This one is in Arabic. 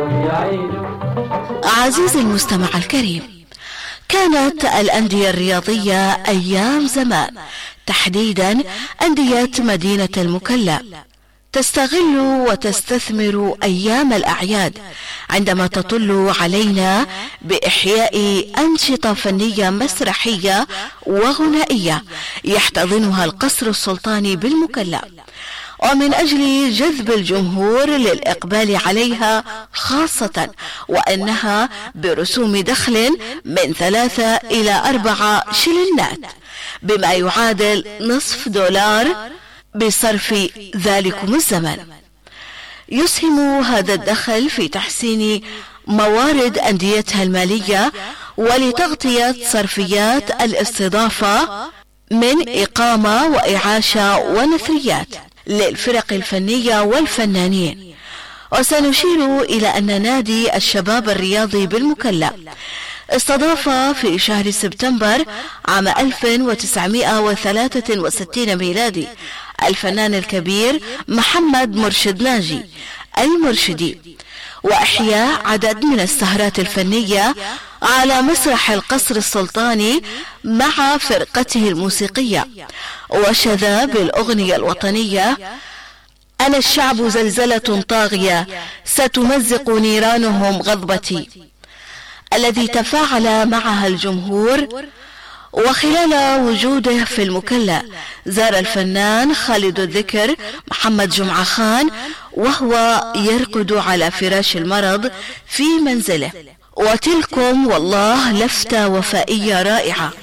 عزيزي المستمع الكريم، كانت الأندية الرياضية أيام زمان، تحديدا أندية مدينة المكلا، تستغل وتستثمر أيام الأعياد عندما تطل علينا بإحياء أنشطة فنية مسرحية وغنائية يحتضنها القصر السلطاني بالمكلا، ومن أجل جذب الجمهور للإقبال عليها، خاصة وأنها برسوم دخل من 3 إلى 4 شلنات، بما يعادل نصف دولار بصرف ذلكم الزمن. يسهم هذا الدخل في تحسين موارد أنديتها المالية ولتغطية صرفيات الاستضافة من إقامة وإعاشة ونثريات للفرق الفنية والفنانين. وسنشير إلى أن نادي الشباب الرياضي بالمكلا استضاف في شهر سبتمبر عام 1963 ميلادي الفنان الكبير محمد مرشد ناجي المرشدي، وإحياء عدد من السهرات الفنية على مسرح القصر السلطاني مع فرقته الموسيقية، وشذا بالأغنية الوطنية أنا الشعب زلزلة طاغية ستمزق نيرانهم غضبتي، الذي تفاعل معها الجمهور. وخلال وجوده في المكلا زار الفنان خالد الذكر محمد جمعة خان وهو يرقد على فراش المرض في منزله، وتلكم والله لفتة وفائية رائعة